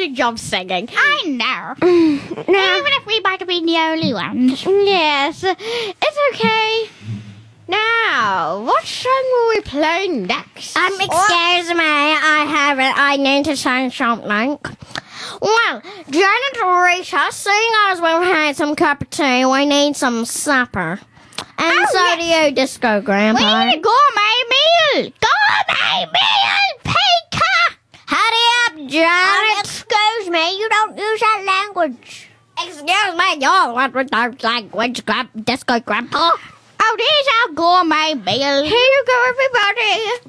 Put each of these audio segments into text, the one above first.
amazing job singing. I know. Even if we might have been the only ones. Yes, it's okay. Now, what song will we play next? Excuse me, I have it. I need to say something. Well, Janet Rita, seeing as we've had some cup of tea, we need some supper. And do you, Disco Grandpa. We need a gourmet meal. Gourmet meal, Pika. Hurry up, Janet. Excuse me, you don't use that language. Excuse me, you're what with that language, Disco Grandpa? Oh, there's our gourmet meal. Here you go, everybody.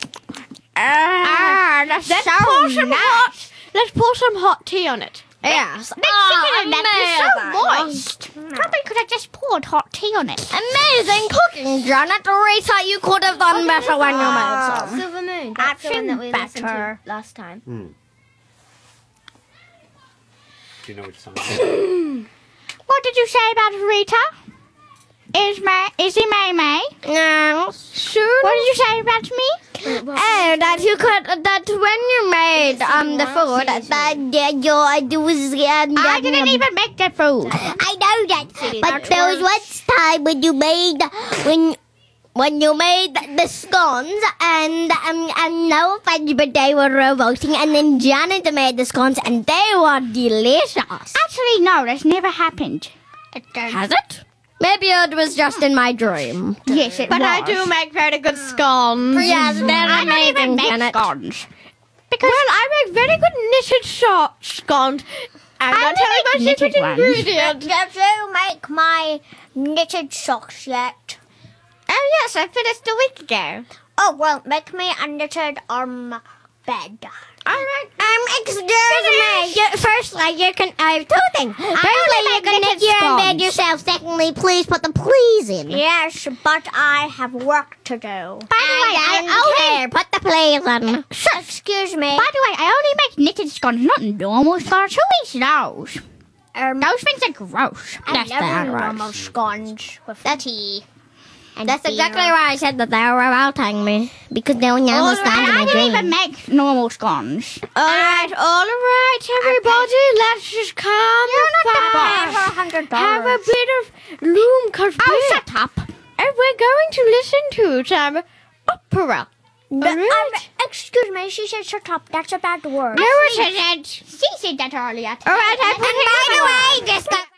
That's Let's so pour some nice. Let's pour some hot tea on it. Yes. Chicken and that is so moist. Probably could have just poured hot tea on it. Amazing cooking, Janet Rita. You could have done better when you made some. Silver Moon. That's the one that we listened to Better. last time. Do you know which song it is? What did you say about Rita? Is he May May? No. Sure. What did you say about me? Oh, that you could, that when you made the food, that you was I didn't even make the food. I know that. But there was one time when you made the scones and no offense, but they were revolting, and then Janet made the scones and they were delicious. Actually, no, that's never happened. Has it? Maybe it was just in my dream. Yes, it But was. I do make very good scones. Yes, they're I don't even amazing, make Janet. scones. Well, I make very good knitted scones. I'm not telling my make knitted secret ones. ingredient. Did you make my knitted socks yet? Oh, yes, I finished a week ago. Oh, well, make me a knitted bed. All right. Excuse me. Firstly, you can. I have two things. Firstly, you can knit your bed yourself. Secondly, please put the please in. Yes, but I have work to do. By the way, I only Put the please in. Excuse me. By the way, I only make knitted scones, not normal scones. Who eats those? Those things are gross. I That's never bad, knew right. normal scones with tea. And That's beer. exactly why I said that they were revolting me. Because they only understand in I my don't even dream. make normal scones. All right, everybody. Let's just calm the fuck down. Have a bit of room conversation. Oh, shut up. And we're going to listen to some opera. Excuse me, she said shut up. That's a bad word. No, it isn't. She said that earlier. All right, And by the way, just